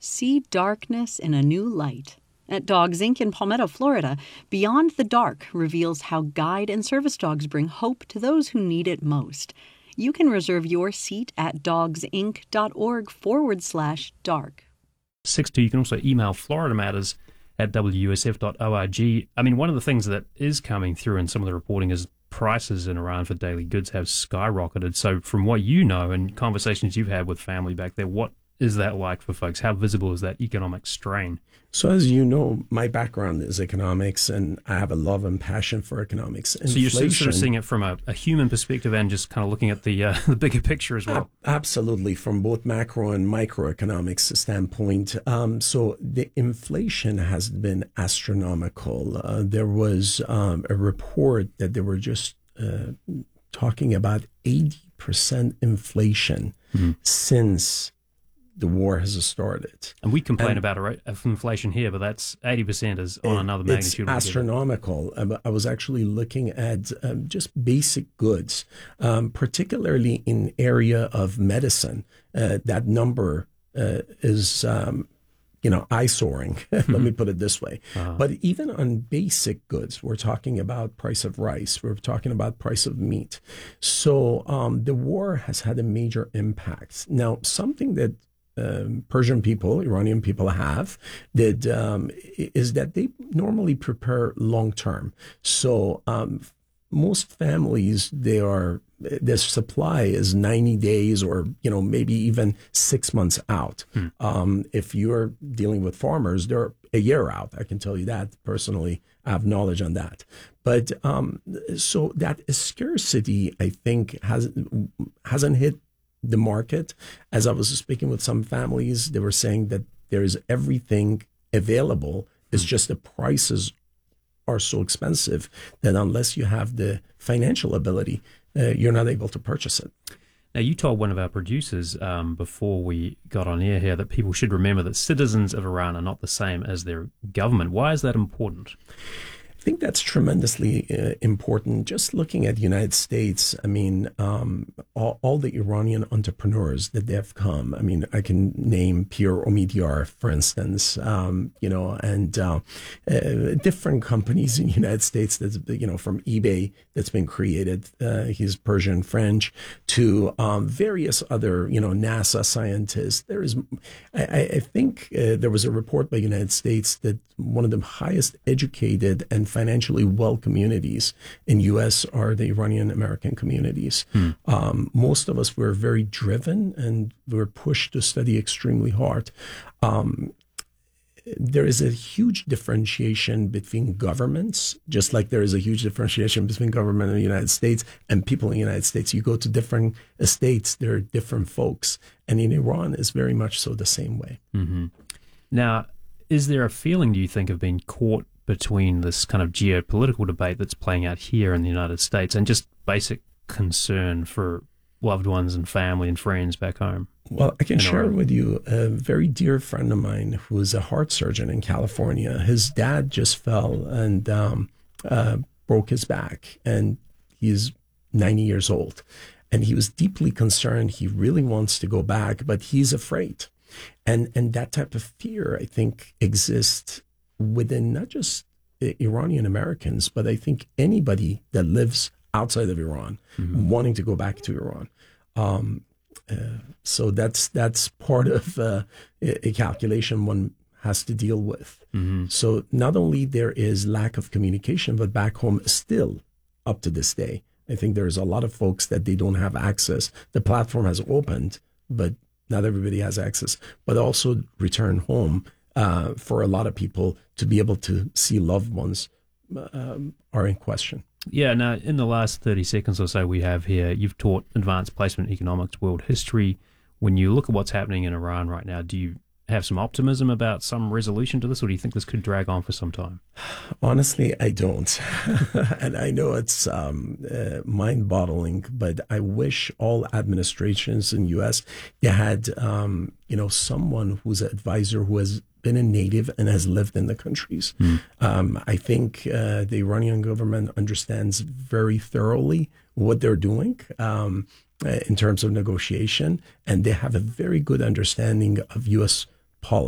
See darkness in a new light. At Dogs Inc. in Palmetto, Florida, Beyond the Dark reveals how guide and service dogs bring hope to those who need it most. You can reserve your seat at dogsinc.org/dark. 62, you can also email Florida Matters at wusf.org. I mean, one of the things that is coming through in some of the reporting is prices in Iran for daily goods have skyrocketed. So from what you know and conversations you've had with family back there, what is that like for folks? How visible is that economic strain? So as you know, my background is economics, and I have a love and passion for economics. Inflation, so you're sort of seeing it from a human perspective and just kind of looking at the bigger picture as well? Absolutely, from both macro and microeconomics standpoint. So the inflation has been astronomical. There was a report that they were just talking about 80% inflation since the war has started. And we complain about inflation here, but that's 80% is on another magnitude. It's astronomical. I was actually looking at just basic goods, particularly in area of medicine. That number is, eye-soaring. Let me put it this way. But even on basic goods, we're talking about price of rice. We're talking about price of meat. So the war has had a major impact. Now, something that Persian people, Iranian people have, that is that they normally prepare long term. So most families, their supply is 90 days or maybe even 6 months out. If you're dealing with farmers, they're a year out. I can tell you that personally. I have knowledge on that. But so that scarcity, I think, hasn't hit the market. As I was speaking with some families, they were saying that there is everything available. It's just the prices are so expensive that unless you have the financial ability, you're not able to purchase it. Now, you told one of our producers before we got on air here that people should remember that citizens of Iran are not the same as their government. Why is that important? I think that's tremendously important. Just looking at the United States, I mean, all the Iranian entrepreneurs that have come. I mean, I can name Pierre Omidyar, for instance, and different companies in the United States that's, from eBay that's been created. He's Persian, French, to various other, NASA scientists. There is, I think there was a report by the United States that one of the highest educated and financially well communities in U.S. are the Iranian American communities. Most of us were very driven and were pushed to study extremely hard. There is a huge differentiation between governments, just like there is a huge differentiation between government in the United States and people in the United States. You go to different states, there are different folks. And in Iran, it's very much so the same way. Now, is there a feeling, do you think, of being caught between this kind of geopolitical debate that's playing out here in the United States and just basic concern for loved ones and family and friends back home? Well, I can share with you a very dear friend of mine who is a heart surgeon in California. His dad just fell and broke his back, and he's 90 years old. And he was deeply concerned. He really wants to go back, but he's afraid. And that type of fear, I think, exists within not just Iranian Americans, but I think anybody that lives outside of Iran wanting to go back to Iran. So that's part of a calculation one has to deal with. So not only there is lack of communication, but back home still up to this day, I think there's a lot of folks that they don't have access. The platform has opened, but not everybody has access. But also return home for a lot of people to be able to see loved ones are in question. Yeah, now in the last 30 seconds or so we have here, you've taught advanced placement economics, world history. When you look at what's happening in Iran right now, do you have some optimism about some resolution to this, or do you think this could drag on for some time? Honestly, I don't. And I know it's mind-boggling, but I wish all administrations in the U.S., they had, someone who's an advisor who has been a native and has lived in the countries. I think the Iranian government understands very thoroughly what they're doing in terms of negotiation, and they have a very good understanding of U.S.